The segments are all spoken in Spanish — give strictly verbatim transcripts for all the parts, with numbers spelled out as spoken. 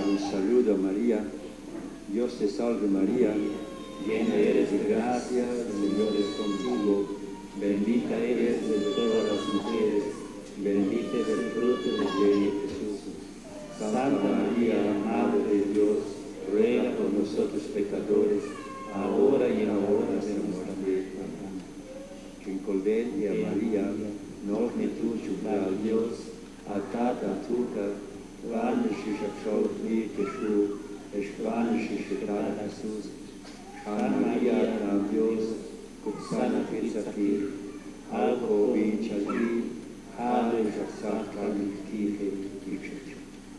un saludo a María. Dios te salve María, llena eres de gracia, el Señor es contigo, bendita eres de todas las mujeres, bendito es el fruto de tu vientre Jesús. Santa María, Madre de Dios, ruega por nosotros pecadores, ahora y en la hora de nuestra muerte. Cincolventi a Maria, nos ne tu ciuca al Dios, a tata tuca, van și șapșol fie Jesús, espan și șetrada Jesús, Ana Maria, a Dios, cuxana pizza fi, alco vinci al vi, ale jaxat camin kihe, kikshech.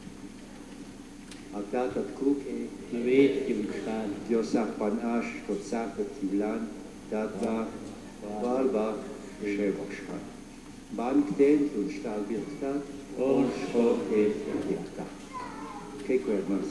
A tata kuke, nuvet kimstan, Dios apan ash, kot sakat kilan, tata, Valba Shevoshan. Bank dent und Stahl wird da, und Schott wird da. ¿Qué cuernos?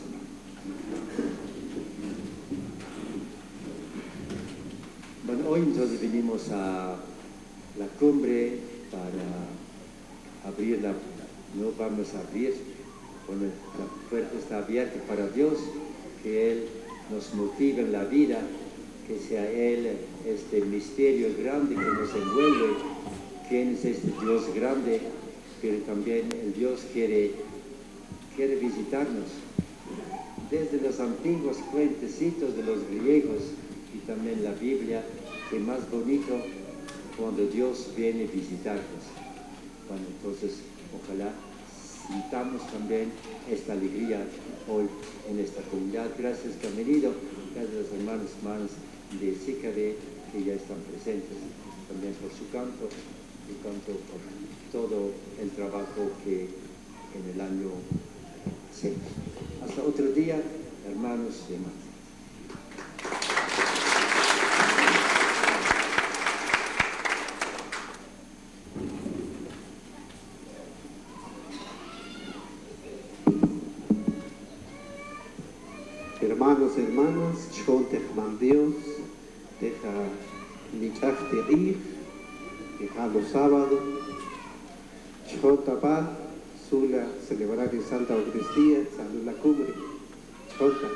Bueno, hoy entonces venimos a la cumbre para abrir la, no vamos a abrir, bueno, la puerta está abierta para Dios, que Él nos motive en la vida, que sea Él este misterio grande que nos envuelve, quién es este Dios grande, pero también el Dios quiere, quiere visitarnos. Desde los antiguos cuentecitos de los griegos y también la Biblia, que más bonito cuando Dios viene a visitarnos. Bueno, entonces, ojalá sintamos también esta alegría hoy en esta comunidad. Gracias que han venido, gracias a los hermanos y hermanas de Sicabe que ya están presentes, también por su canto y canto por todo el trabajo que en el año hacemos. Hasta otro día, hermanos y hermanas. Hermanos y hermanas, Chontech man Dios, deja Nichafte Ir, deja los sábados, Chontapá, Sula, celebrar en Santa Eucaristía, salud la cumbre, Chonta,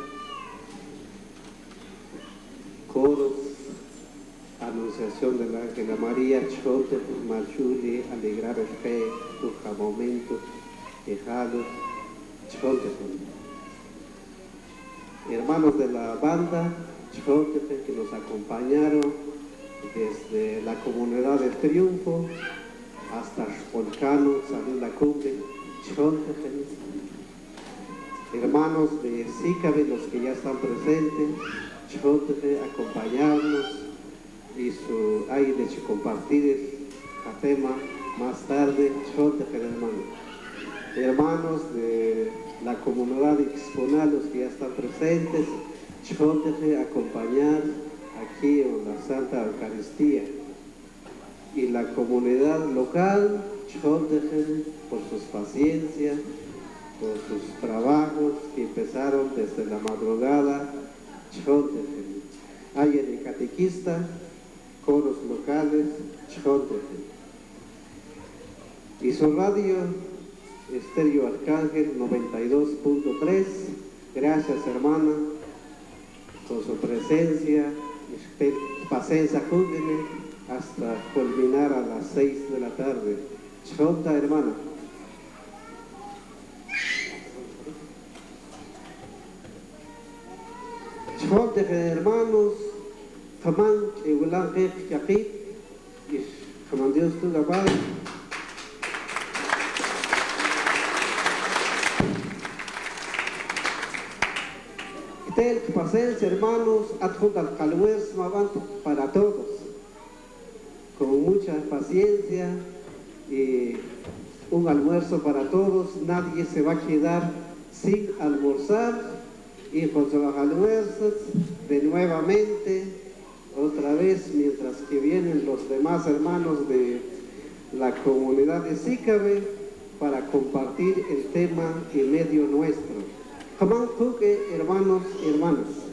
coros, anunciación de la Ángela María, Chontech, Marchuli, alegrar el fe, toca momento, dejado, Chontech. Hermanos de la banda, Chotepe, que nos acompañaron desde la comunidad del Triunfo hasta Volcano, Salud la Cumbre, Chotepe. Hermanos de Sicabe, los que ya están presentes, Chotepe, acompañarnos y su aire de compartir el tema más tarde, Chotepe, hermanos. Hermanos de la comunidad exponal, los que ya están presentes, Choteje, acompañar aquí en la Santa Eucaristía. Y la comunidad local, Choteje, por sus paciencias, por sus trabajos que empezaron desde la madrugada, Choteje. Hay el catequista, coros locales, Choteje. Y su radio, Estéreo Arcángel noventa y dos punto tres, gracias hermana por su presencia, paciencia júndeme hasta culminar a las seis de la tarde. Chonta hermana. Chonta hermanos, Kamán, Egulan, Yakit, y Kamán Dios tu Gabal. Paciencia, hermanos, adjunta al para todos, con mucha paciencia y un almuerzo para todos. Nadie se va a quedar sin almorzar y con los almuerzos de nuevamente otra vez, mientras que vienen los demás hermanos de la comunidad de Sicabe para compartir el tema en medio nuestro. Jamán Cuque, hermanos y hermanas.